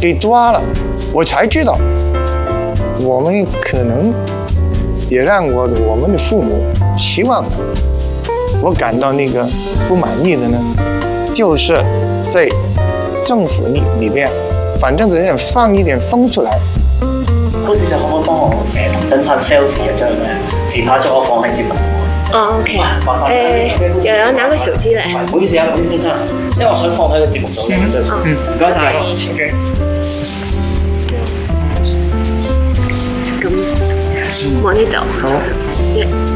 给抓了，我才知道，我们可能也让我们的父母希望的。我感到那个不满意的呢，就是在政府里边，反正只想放一点风出来。 高小姐可唔可以幫我同真山 selfie 一張咧？自拍咗我放喺節目。 哦，OK，有人拿個手機嚟。 唔好意思啊，唔好意思真係，因為我想放喺個節目度嘅。唔該晒。 咁望呢度。好。